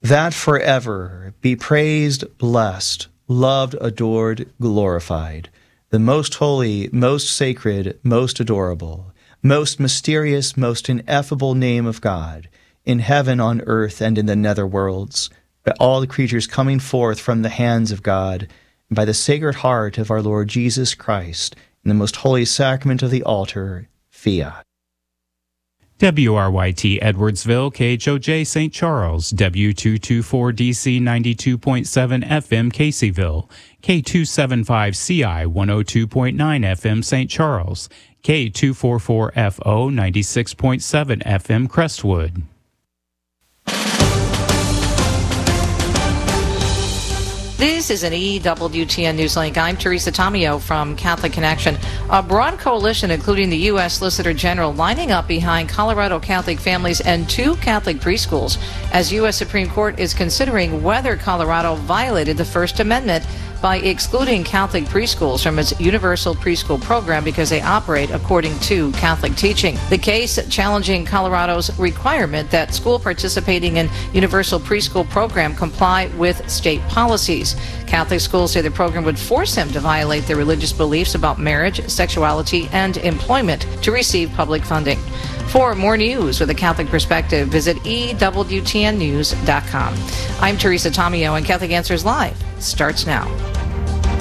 that forever be praised, blessed, loved, adored, glorified, the most holy, most sacred, most adorable, most mysterious, most ineffable name of God, in heaven, on earth, and in the nether worlds, by all the creatures coming forth from the hands of God, and by the Sacred Heart of our Lord Jesus Christ, in the most holy sacrament of the altar, fiat. WRYT Edwardsville, KHOJ St. Charles, W224DC 92.7 FM Caseyville, K275CI 102.9 FM St. Charles, K244FO 96.7 FM Crestwood. This is an EWTN Newslink. I'm Teresa Tomeo from Catholic Connection. A broad coalition, including the U.S. Solicitor General, lining up behind Colorado Catholic families and 2 Catholic preschools as U.S. Supreme Court is considering whether Colorado violated the First Amendment by excluding Catholic preschools from its universal preschool program because they operate according to Catholic teaching. The case challenging Colorado's requirement that school participating in universal preschool program comply with state policies. Catholic schools say the program would force them to violate their religious beliefs about marriage, sexuality, and employment to receive public funding. For more news with a Catholic perspective, visit EWTNnews.com. I'm Teresa Tomeo, and Catholic Answers Live starts now.